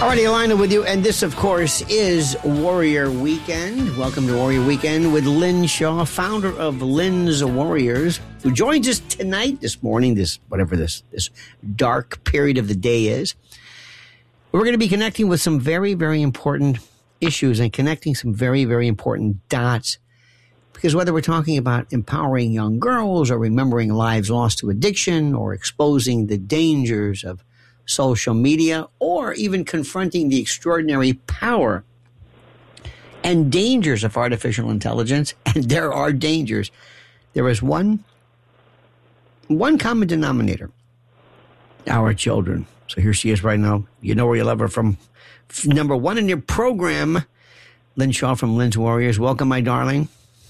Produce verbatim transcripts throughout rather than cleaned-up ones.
Alrighty, Alina with you, and this, of course, is Warrior Weekend. Welcome to Warrior Weekend with Lynn Shaw, founder of Lynn's Warriors, who joins us tonight, this morning, this whatever this this dark period of the day is. We're going to be connecting with some very, very important issues and connecting some very, very important dots. Because whether we're talking about empowering young girls or remembering lives lost to addiction or exposing the dangers of social media, or even confronting the extraordinary power and dangers of artificial intelligence, and there are dangers, there is one, one common denominator: our children. So here she is right now. You know where you love her from. Number one in your program, Lynn Shaw from Lynn's Warriors. Welcome, my darling.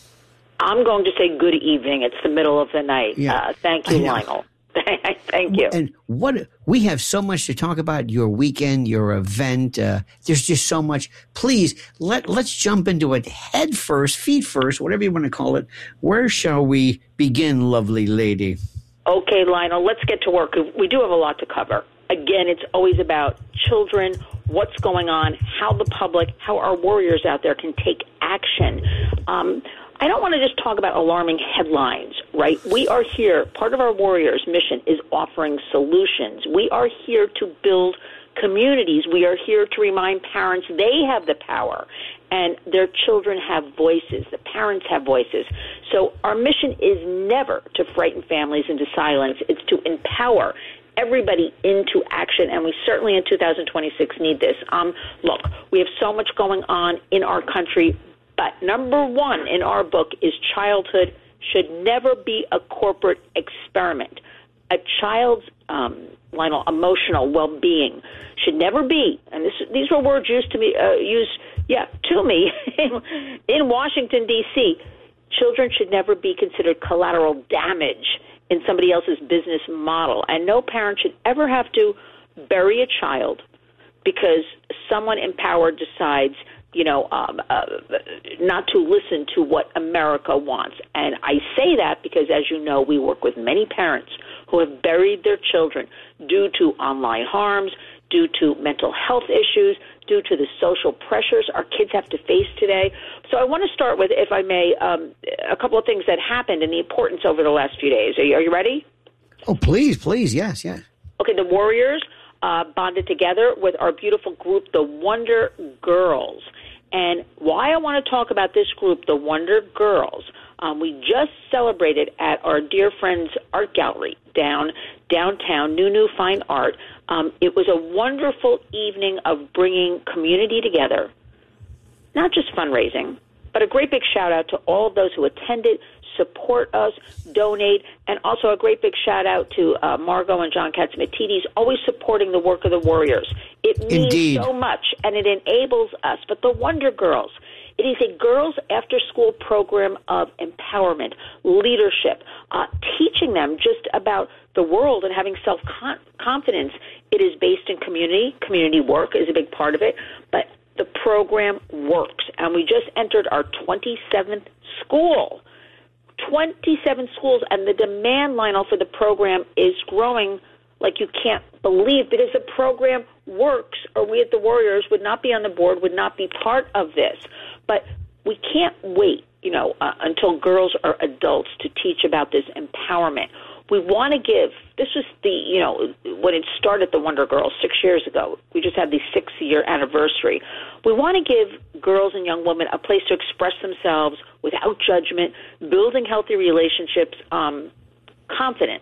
I'm going to say good evening. It's the middle of the night. Yeah. Uh, thank you, Lionel. Thank you. And what we have so much to talk about, your weekend, your event. Uh, there's just so much. Please let let's jump into it head first, feet first, whatever you want to call it. Where shall we begin, lovely lady? Okay, Lionel, let's get to work. We do have a lot to cover. Again, it's always about children, what's going on, how the public, how our warriors out there can take action. Um, I don't want to just talk about alarming headlines, right? We are here. Part of our Warriors' mission is offering solutions. We are here to build communities. We are here to remind parents they have the power and their children have voices. The parents have voices. So our mission is never to frighten families into silence. It's to empower everybody into action, and we certainly in two thousand twenty-six need this. Um, look, we have so much going on in our country. But number one in our book is childhood should never be a corporate experiment. A child's um, Lionel, emotional well-being should never be, and this, these were words used to me, uh, used, yeah, to me in, in Washington, D C Children should never be considered collateral damage in somebody else's business model, and no parent should ever have to bury a child because someone empowered decides you know, um, uh, not to listen to what America wants. And I say that because, as you know, we work with many parents who have buried their children due to online harms, due to mental health issues, due to the social pressures our kids have to face today. So I want to start with, if I may, um, a couple of things that happened and the importance over the last few days. Are you, are you ready? Oh, please, please, yes, yes. Okay, the Warriors uh, bonded together with our beautiful group, the Wonder Girls. And why I want to talk about this group, the Wonder Girls, um, we just celebrated at our dear friend's art gallery down downtown, New New Fine Art. Um, it was a wonderful evening of bringing community together, not just fundraising, but a great big shout-out to all of those who attended, support us, donate, and also a great big shout-out to uh, Margot and John Katsimatidis, always supporting the work of the Warriors. It means Indeed. so much, and it enables us. But the Wonder Girls, it is a girls' after-school program of empowerment, leadership, uh, teaching them just about the world and having self-confidence. It is based in community. Community work is a big part of it, but the program works. And we just entered our twenty-seventh school. twenty-seven schools, and the demand, Lionel, for the program is growing like you can't believe, because the program works, or we at the Warriors would not be on the board, would not be part of this. But we can't wait, you know, uh, until girls are adults to teach about this empowerment. We want to give, this was the, you know, when it started, the Wonder Girls, six years ago. We just had the six-year anniversary. We want to give girls and young women a place to express themselves without judgment, building healthy relationships, um, confidence,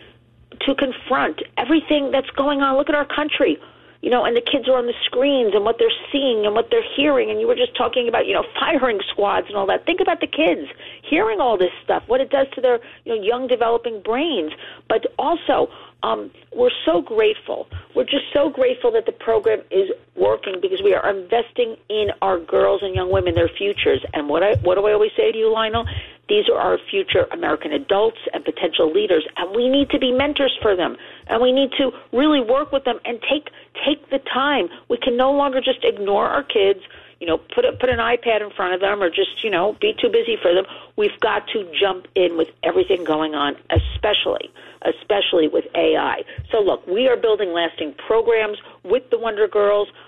to confront everything that's going on. Look at our country, you know, and the kids are on the screens and what they're seeing and what they're hearing. And you were just talking about, you know, firing squads and all that. Think about the kids hearing all this stuff, what it does to their, you know, young developing brains. But also, um, we're so grateful. We're just so grateful that the program is working because we are investing in our girls and young women, their futures. And what I what do I always say to you, Lionel? These are our future American adults and potential leaders, and we need to be mentors for them, and we need to really work with them and take take the time. We can no longer just ignore our kids, you know, put a, put an iPad in front of them or just, you know, be too busy for them. We've got to jump in with everything going on, especially, especially with A I. So, look, we are building lasting programs with the Wonder Girls.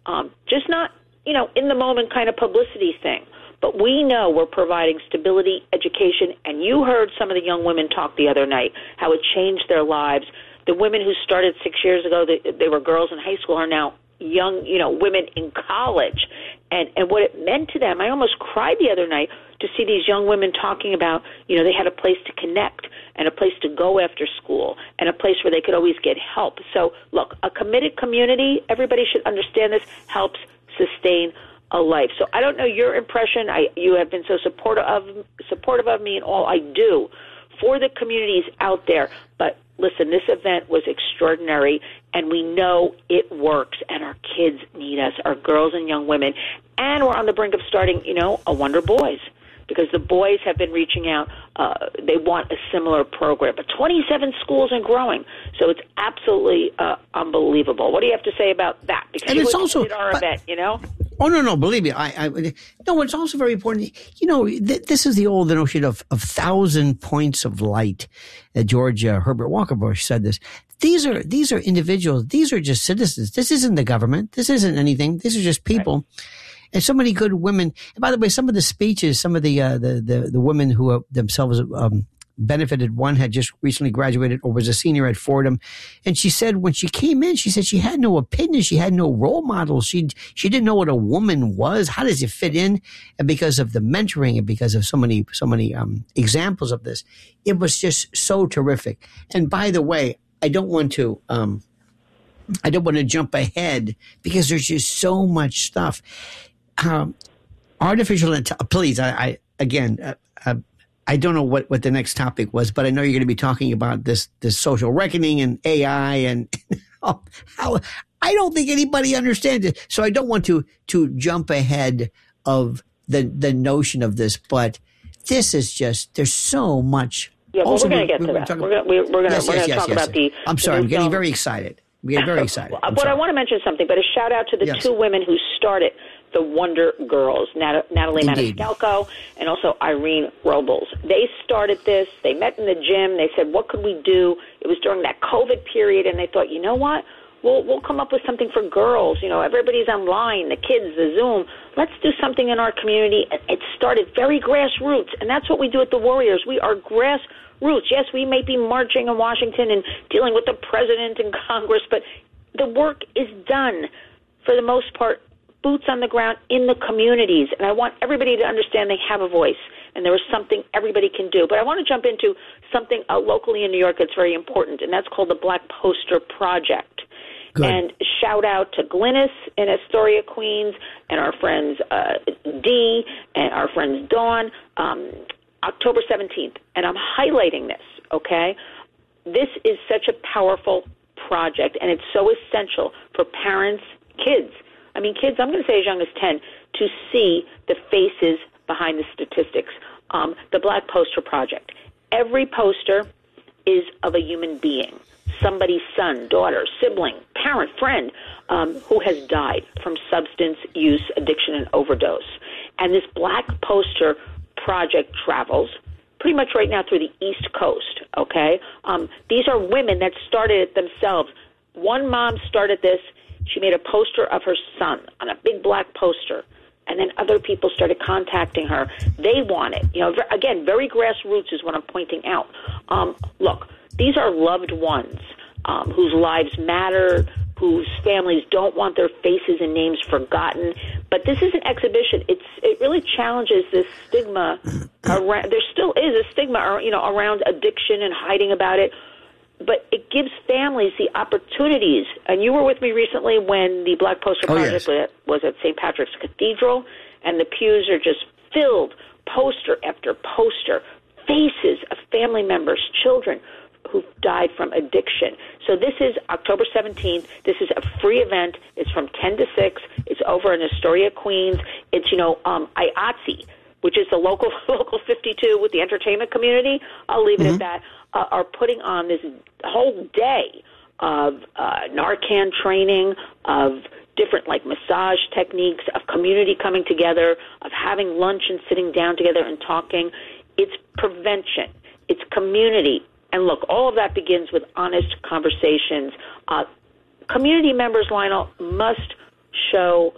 Um, just not, you know, in the moment kind of publicity thing. But we know we're providing stability, education, and you heard some of the young women talk the other night, how it changed their lives. The women who started six years ago, they, they were girls in high school, are now young, you know, women in college. And, and what it meant to them, I almost cried the other night to see these young women talking about, you know, they had a place to connect and a place to go after school and a place where they could always get help. So, look, a committed community, everybody should understand this, helps sustain a life. So I don't know your impression. I, you have been so supportive of, supportive of me in all I do for the communities out there. But listen, this event was extraordinary, and we know it works, and our kids need us, our girls and young women. And we're on the brink of starting, you know, a Wonder Boys, because the boys have been reaching out. Uh, they want a similar program. But twenty-seven schools and growing. So it's absolutely uh, unbelievable. What do you have to say about that? Because and you it's also at our but, event, you know? Oh, no, no, believe me. I, I, no, it's also very important. You know, th- this is the old notion of, of thousand points of light. Uh, George uh, Herbert Walker Bush said this. These are, these are individuals. These are just citizens. This isn't the government. This isn't anything. These are just people. Right. And so many good women. And by the way, some of the speeches, some of the, uh, the, the, the women who are themselves, um, benefited. One had just recently graduated or was a senior at Fordham. And she said when she came in, she said she had no opinion. She had no role models. She, she didn't know what a woman was. How does it fit in? And because of the mentoring and because of so many, so many, um, examples of this, it was just so terrific. And by the way, I don't want to, um, I don't want to jump ahead because there's just so much stuff. Um, artificial intelligence, please, I, I again, uh, uh, I don't know what, what the next topic was, but I know you're going to be talking about this, this social reckoning and A I and how, how I don't think anybody understands it. So I don't want to, to jump ahead of the, the notion of this, but this is just, there's so much. Yeah, well, also, we're going to get to that. Talking, we're going we're, we're to yes, we're yes, yes, talk yes, about yes. the. I'm sorry, the I'm getting film. very excited. I'm getting very excited. I'm but sorry. I want to mention something, but a shout out to the yes. two women who started the Wonder Girls, Nat- Natalie Indeed. Maniscalco and also Irene Robles. They started this. They met in the gym. They said, what could we do? It was during that COVID period, and they thought, you know what? We'll, we'll come up with something for girls. You know, everybody's online, the kids, the Zoom. Let's do something in our community. It started very grassroots, and that's what we do at the Warriors. We are grassroots. Yes, we may be marching in Washington and dealing with the president and Congress, but the work is done, for the most part, boots on the ground in the communities. And I want everybody to understand they have a voice, and there is something everybody can do. But I want to jump into something uh, locally in New York that's very important, and that's called the Black Poster Project. Good. And shout out to Glynis in Astoria, Queens, and our friends uh, Dee and our friends Dawn, um, October seventeenth. And I'm highlighting this, okay? This is such a powerful project, and it's so essential for parents, kids. I mean, kids, I'm going to say as young as ten, to see the faces behind the statistics. Um, the Black Poster Project. Every poster is of a human being, somebody's son, daughter, sibling, parent, friend, um, who has died from substance use, addiction, and overdose. And this Black Poster Project travels pretty much right now through the East Coast, okay? Um, these are women that started it themselves. One mom started this. She made a poster of her son on a big black poster, and then other people started contacting her. They want it. You know, again, very grassroots is what I'm pointing out. Um, look, these are loved ones um, whose lives matter, whose families don't want their faces and names forgotten. But this is an exhibition. It's it really challenges this stigma around. There still is a stigma, you know, around addiction and hiding about it. But it gives families the opportunities. And you were with me recently when the Black Poster oh, Project yes. was at Saint Patrick's Cathedral, and the pews are just filled, poster after poster, faces of family members, children who've died from addiction. So this is October seventeenth. This is a free event. It's from ten to six. It's over in Astoria, Queens. It's, you know, um, I A T S E, which is the local local fifty-two with the entertainment community. I'll leave it mm-hmm. at that. Uh, are putting on this whole day of uh, Narcan training, of different like massage techniques, of community coming together, of having lunch and sitting down together and talking. It's prevention. It's community. And look, all of that begins with honest conversations. Uh, community members, Lionel, must show,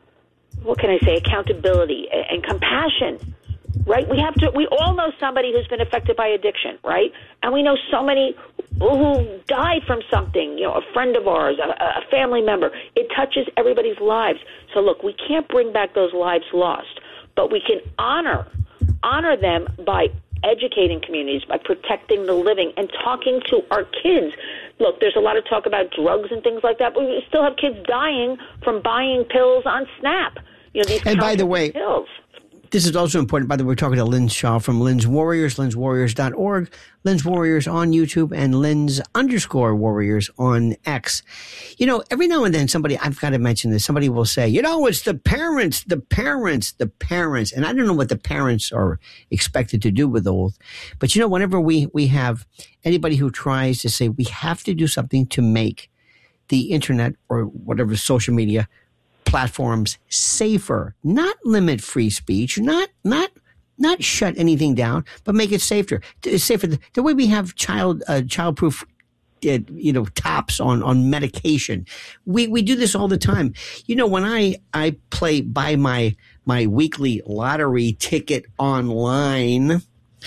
what can I say, accountability and compassion, right? We have to, we all know somebody who's been affected by addiction, right? And we know so many who died from something, you know, a friend of ours, a, a family member. It touches everybody's lives. So look, we can't bring back those lives lost, but we can honor, honor them by educating communities, by protecting the living and talking to our kids. Look, there's a lot of talk about drugs and things like that, but we still have kids dying from buying pills on Snap. You know, these and by the way, pills. This is also important. By the way, we're talking to Lynn Shaw from Lynn's Warriors, lynn's warriors dot org, Lynn's Warriors on YouTube, and Lynn's underscore Warriors on X. You know, every now and then somebody, I've got to mention this, somebody will say, you know, it's the parents, the parents, the parents. And I don't know what the parents are expected to do with those. But, you know, whenever we, we have anybody who tries to say we have to do something to make the internet or whatever social media platforms safer, not limit free speech, not not not shut anything down, but make it safer. It's safer. The, the way we have child uh, childproof, uh, you know, tops on on medication, we we do this all the time. You know, when I I play buy my my weekly lottery ticket online,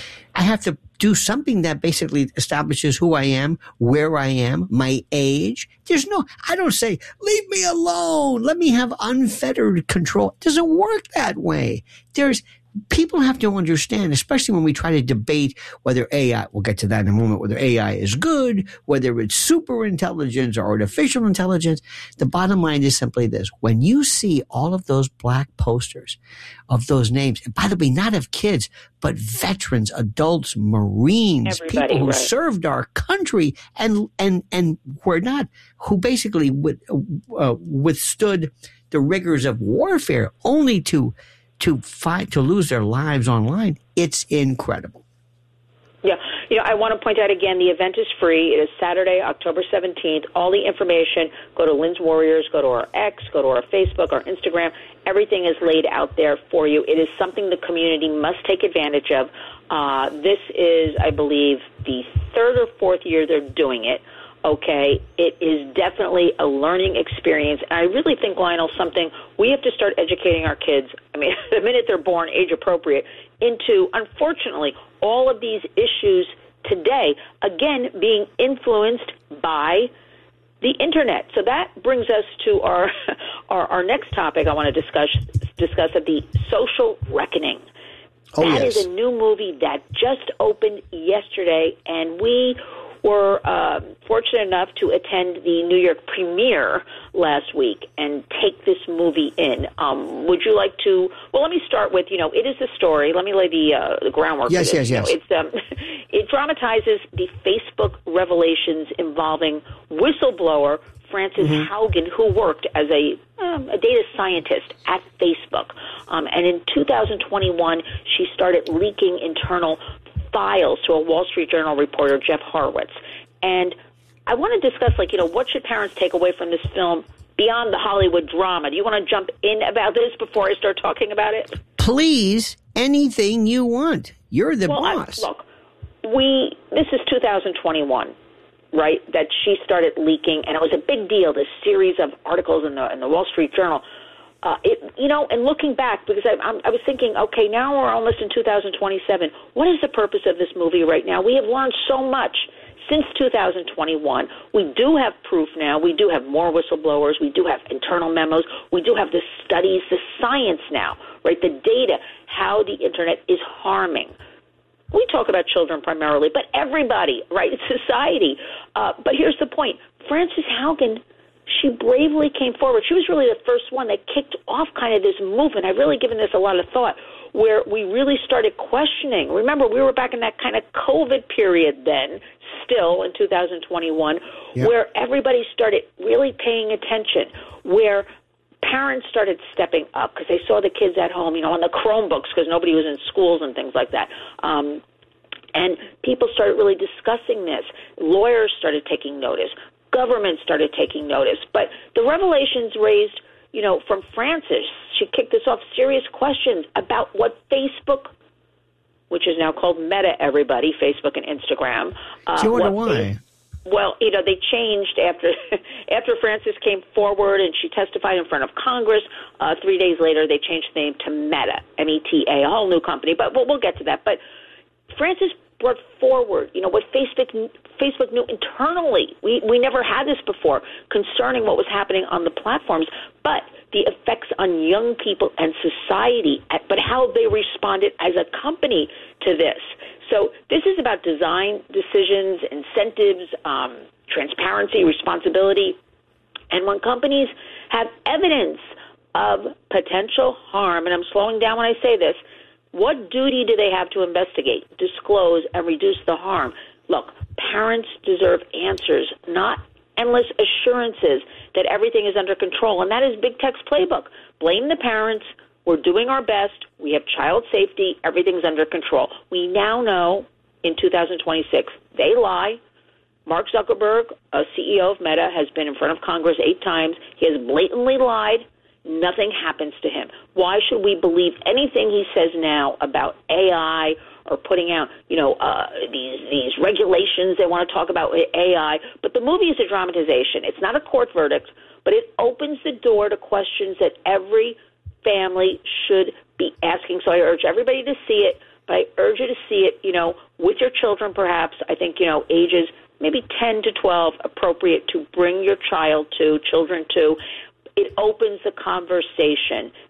I have to do something that basically establishes who I am, where I am, my age. There's no, I don't say, leave me alone. Let me have unfettered control. It doesn't work that way. There's, people have to understand, especially when we try to debate whether A I, we'll get to that in a moment, whether A I is good, whether it's super intelligence or artificial intelligence. The bottom line is simply this. When you see all of those black posters of those names, and by the way, not of kids, but veterans, adults, Marines, Everybody, people who right. served our country and, and, and were not, who basically with, uh, withstood the rigors of warfare only to to fight, to lose their lives online, it's incredible. Yeah. You know, I want to point out again, the event is free. It is Saturday, October seventeenth. All the information, go to Lynn's Warriors, go to our X, go to our Facebook, our Instagram. Everything is laid out there for you. It is something the community must take advantage of. Uh, this is, I believe, the third or fourth year they're doing it. Okay, it is definitely a learning experience. And I really think, Lionel, something we have to start educating our kids, I mean, the minute they're born, age appropriate, into, unfortunately, all of these issues today, again, being influenced by the Internet. So that brings us to our our, our next topic I want to discuss, discuss at the Social Reckoning. Oh, that yes. is a new movie that just opened yesterday, and we were uh, fortunate enough to attend the New York premiere last week and take this movie in. Um, would you like to? Well, let me start with, you know, it is a story. Let me lay the, uh, the groundwork. Yes, for this. yes, yes. You know, it's, um, it dramatizes the Facebook revelations involving whistleblower Frances Mm-hmm. Haugen, who worked as a, um, a data scientist at Facebook. Um, and in two thousand twenty-one, she started leaking internal files to a Wall Street Journal reporter, Jeff Horowitz. And I want to discuss, like, you know, what should parents take away from this film beyond the Hollywood drama? Do you want to jump in about this before I start talking about it? Please, anything you want. You're the well, boss. I, look, we, this is two thousand twenty-one, right, that she started leaking, and it was a big deal, this series of articles in the, in the Wall Street Journal. Uh, it, you know, and looking back, because I, I'm, I was thinking, okay, now we're almost in two thousand twenty-seven. What is the purpose of this movie right now? We have learned so much since two thousand twenty-one. We do have proof now. We do have more whistleblowers. We do have internal memos. We do have the studies, the science now, right, the data, how the Internet is harming. We talk about children primarily, but everybody, right, it's society. Uh, but here's the point. Frances Haugen, she bravely came forward. She was really the first one that kicked off kind of this movement. I've really given this a lot of thought, where we really started questioning. Remember, we were back in that kind of COVID period then, still in two thousand twenty-one, yep. where everybody started really paying attention, where parents started stepping up because they saw the kids at home, you know, on the Chromebooks because nobody was in schools and things like that. Um, and people started really discussing this. Lawyers started taking notice. Government started taking notice. But the revelations raised, you know, from Frances, she kicked us off serious questions about what Facebook, which is now called Meta, everybody, Facebook and Instagram. Uh, Do you wonder why? Face- Well, you know, they changed after after Frances came forward and she testified in front of Congress. Uh, three days later, they changed the name to Meta, M E T A, a whole new company. But we'll, we'll get to that. But Frances brought forward, you know, what Facebook Facebook knew internally. We we never had this before concerning what was happening on the platforms, but the effects on young people and society, but how they responded as a company to this. So this is about design decisions, incentives, um, transparency, responsibility. And when companies have evidence of potential harm, and I'm slowing down when I say this, what duty do they have to investigate, disclose, and reduce the harm? Look, parents deserve answers, not endless assurances that everything is under control. And that is Big Tech's playbook. Blame the parents. We're doing our best. We have child safety. Everything's under control. We now know in two thousand twenty-six, they lie. Mark Zuckerberg, a C E O of Meta, has been in front of Congress eight times. He has blatantly lied. Nothing happens to him. Why should we believe anything he says now about A I or putting out, you know, uh, these these regulations they want to talk about A I? But the movie is a dramatization. It's not a court verdict, but it opens the door to questions that every family should be asking. So I urge everybody to see it, but I urge you to see it, you know, with your children perhaps. I think, you know, ages maybe ten to twelve appropriate to bring your child to, children to. It opens the conversation